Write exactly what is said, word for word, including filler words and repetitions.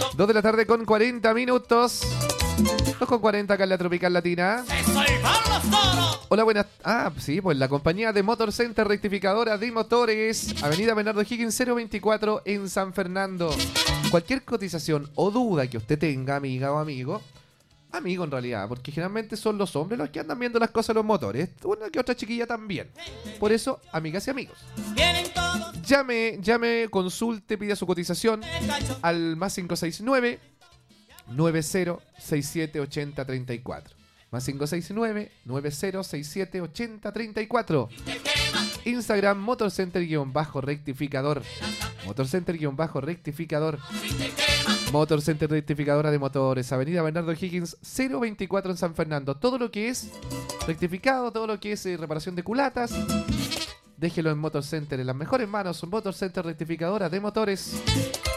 dos de la tarde con cuarenta minutos. dos con cuarenta acá en la Tropical Latina. Hola, buenas. Ah, sí, pues la compañía de Motor Center Rectificadora de Motores, Avenida Bernardo Higgins cero veinticuatro en San Fernando. Cualquier cotización o duda que usted tenga, amiga o amigo, amigo en realidad, porque generalmente son los hombres los que andan viendo las cosas de los motores, una que otra chiquilla también. Por eso, amigas y amigos, llame, llame, consulte, pida su cotización al más cinco seis nueve, nueve cero seis siete, ocho cero tres cuatro. Más cinco seis nueve, nueve cero seis siete, ocho cero tres cuatro. Instagram Motorcenter-rectificador. Motorcenter-rectificador. Motor Center Rectificadora de Motores, Avenida Bernardo Higgins cero veinticuatro en San Fernando. Todo lo que es rectificado, todo lo que es eh, reparación de culatas, déjelo en Motor Center, en las mejores manos. Motor Center Rectificadora de Motores.